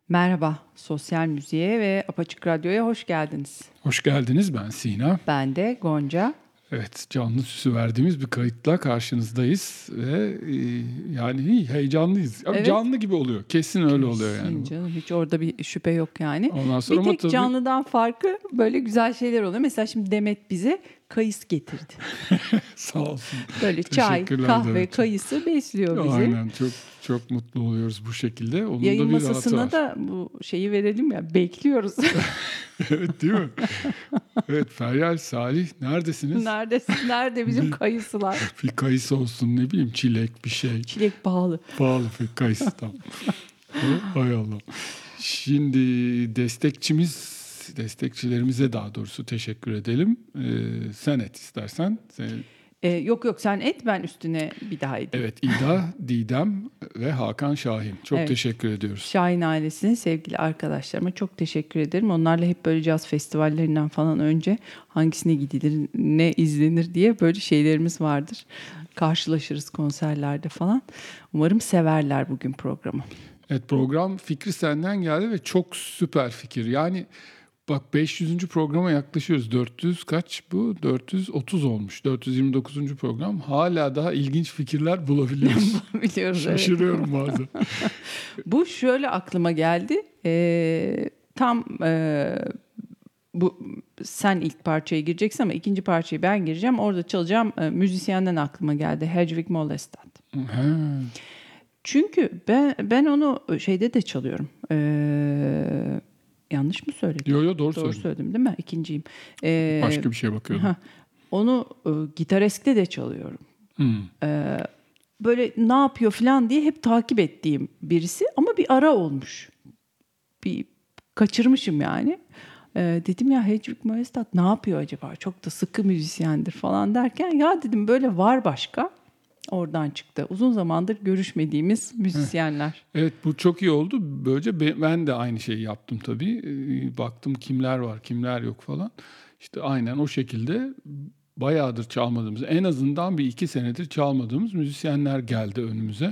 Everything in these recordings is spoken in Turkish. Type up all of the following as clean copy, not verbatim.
Merhaba, Sosyal Müziğe ve Apaçık Radyo'ya hoş geldiniz. Hoş geldiniz, ben Sina. Ben de Gonca. Evet, canlı süsü verdiğimiz bir kayıtla karşınızdayız ve yani heyecanlıyız. Ama Evet, canlı gibi oluyor, kesin öyle oluyor yani kesin bu. canım, hiç orada bir şüphe yok yani. Ondan Bir sonra ama tek tabii canlıdan farkı böyle güzel şeyler oluyor. Mesela şimdi Demet bize kayısı getirdi. sağ olsun. Böyle çay, Teşekkürler kahve, Demetciğim. kayısı besliyor bizi. Aynen, çok çok mutlu oluyoruz bu şekilde. Onun Yayın da bir rahatı masasına var. da bu şeyi verelim ya, bekliyoruz. Evet, değil mi? Evet, Feryal, Salih neredesiniz? Neredesin? Nerede bizim Bir, kayısılar? bir kayısı olsun, ne bileyim, çilek bir şey. Çilek pahalı. Pahalı bir kayısı tam. Hay Allah. Şimdi destekçilerimize daha doğrusu teşekkür edelim. Sen et istersen. Yok sen et, ben üstüne bir daha edeyim. Evet, İda, Didem ve Hakan Şahin. Çok Evet. teşekkür ediyoruz. Şahin ailesine, sevgili arkadaşlarıma çok teşekkür ederim. Onlarla hep böyle caz festivallerinden falan önce hangisine gidilir, ne izlenir diye böyle şeylerimiz vardır. Karşılaşırız konserlerde falan. Umarım severler bugün programı. Evet, program fikri senden geldi ve çok süper fikir. Yani bak, 500. programa yaklaşıyoruz. 400 kaç bu? 430 olmuş. 429. program. Hala daha ilginç fikirler bulabiliyoruz. Biliyoruz, evet. Şaşırıyorum bazen. Bu şöyle aklıma geldi. Tam bu sen ilk parçaya gireceksin ama ikinci parçayı ben gireceğim. Orada çalacağım müzisyenden aklıma geldi. Hedwig Mollestad. Ha. Çünkü ben onu şeyde de çalıyorum. Yanlış mı söyledim? Yo, doğru Doğru söyledin. söyledim değil mi? İkinciyim. Başka bir şeye bakıyordum. Onu Gitaresk'te de çalıyorum. Hmm. Böyle ne yapıyor falan diye hep takip ettiğim birisi ama bir ara olmuş. Bir kaçırmışım yani. Dedim ya, Hedwig Mollestad ne yapıyor acaba? Çok da sıkı müzisyendir falan derken ya dedim böyle var başka. Oradan çıktı. Uzun zamandır görüşmediğimiz müzisyenler. Evet, bu çok iyi oldu. Böylece ben de aynı şeyi yaptım tabii. Baktım kimler var, kimler yok falan. İşte aynen o şekilde bayağıdır çalmadığımız, en azından bir 2 senedir çalmadığımız müzisyenler geldi önümüze.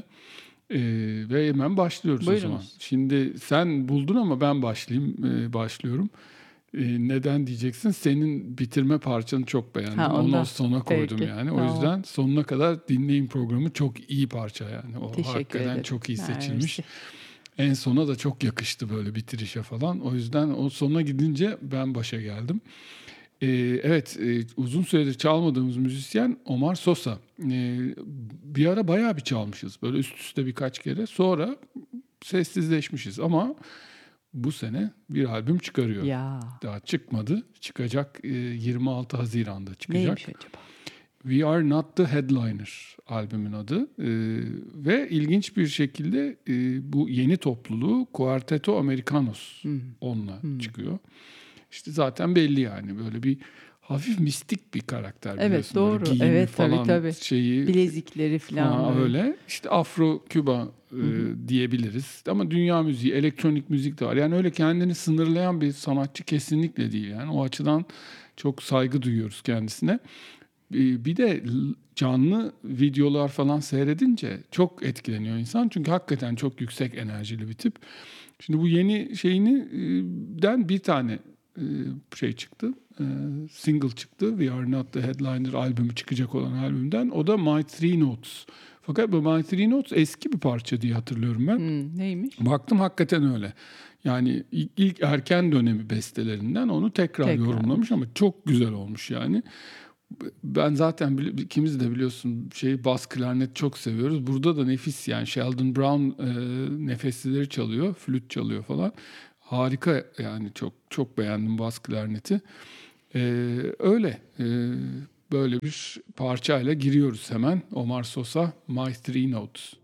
Ve hemen başlıyoruz o zaman. Buyurunuz. Şimdi sen buldun ama ben başlıyorum. Neden diyeceksin? Senin bitirme parçanı çok beğendim. Ha, Onu ondan. sona koydum Peki, yani. O tamam. yüzden sonuna kadar dinleyin programı. Çok iyi parça yani. O Teşekkür hakikaten ederim. çok iyi seçilmiş. Mersi. En sona da çok yakıştı böyle bitirişe falan. O yüzden o sona gidince ben başa geldim. Evet, uzun süredir çalmadığımız müzisyen Omar Sosa. Bir ara bayağı bir çalmışız. Böyle üst üste birkaç kere. Sonra sessizleşmişiz ama bu sene bir albüm çıkarıyor. Ya, Daha çıkmadı. Çıkacak, 26 Haziran'da çıkacak. neymiş acaba? We Are Not The Headliner albümün adı. Ve ilginç bir şekilde bu yeni topluluğu Quarteto Americanos onunla çıkıyor. İşte zaten belli yani, böyle bir hafif mistik bir karakter biliyorsun. Evet, doğru. Böyle giyimi Evet, falan tabii. şeyi Bilezikleri falan böyle. öyle. İşte Afro-Küba diyebiliriz. Ama dünya müziği, elektronik müzik de var. Yani öyle kendini sınırlayan bir sanatçı kesinlikle değil yani. O açıdan çok saygı duyuyoruz kendisine. Bir de canlı videolar falan seyredince çok etkileniyor insan. Çünkü hakikaten çok yüksek enerjili bir tip. Şimdi bu yeni den bir tane şey çıktı. Single çıktı. We Are Not The Headliner albümü çıkacak olan albümden. O da My Three Notes. Fakat bu My Three Notes eski bir parça diye hatırlıyorum ben. Neymiş? Baktım, hakikaten öyle. Yani ilk erken dönemi bestelerinden onu tekrar yorumlamış ama çok güzel olmuş yani. Ben zaten ikimiz de biliyorsun bas klarnet çok seviyoruz. Burada da nefis yani, Sheldon Brown nefeslileri çalıyor, flüt çalıyor falan. Harika yani, çok çok beğendim bas klarneti. Öyle böyle bir parçayla giriyoruz hemen. Omar Sosa, My Three Notes.